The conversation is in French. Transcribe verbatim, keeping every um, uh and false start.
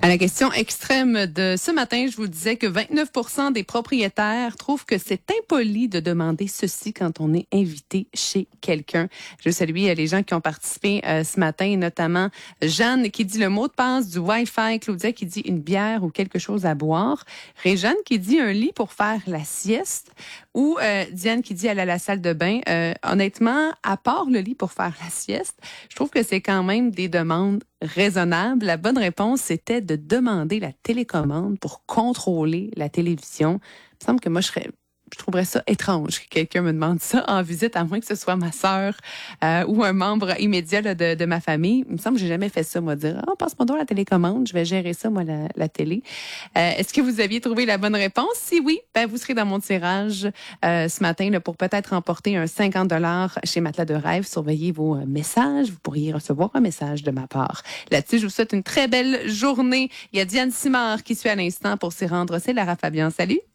À la question extrême de ce matin, je vous disais que vingt-neuf pour cent des propriétaires trouvent que c'est impoli de demander ceci quand on est invité chez quelqu'un. Je salue les gens qui ont participé euh, ce matin, notamment Jeanne qui dit le mot de passe du Wi-Fi, Claudia qui dit une bière ou quelque chose à boire, Réjeanne qui dit un lit pour faire la sieste ou euh, Diane qui dit aller à la salle de bain. Euh, honnêtement, à part le lit pour faire la sieste, je trouve que c'est quand même des demandes raisonnables. La bonne réponse, c'était de demander la télécommande pour contrôler la télévision. Il me semble que moi, je serais... Je trouverais ça étrange que quelqu'un me demande ça en visite, à moins que ce soit ma sœur euh, ou un membre immédiat là, de, de ma famille. Il me semble que j'ai jamais fait ça, moi, dire « Ah, passe-moi donc la télécommande, je vais gérer ça, moi, la, la télé. Euh, » Est-ce que vous aviez trouvé la bonne réponse? Si oui, ben vous serez dans mon tirage euh, ce matin là, pour peut-être remporter un cinquante dollars chez Matelas de Rêve. Surveillez vos euh, messages. Vous pourriez recevoir un message de ma part. Là-dessus, je vous souhaite une très belle journée. Il y a Diane Simard qui suit à l'instant pour s'y rendre. C'est Lara Fabian. Salut!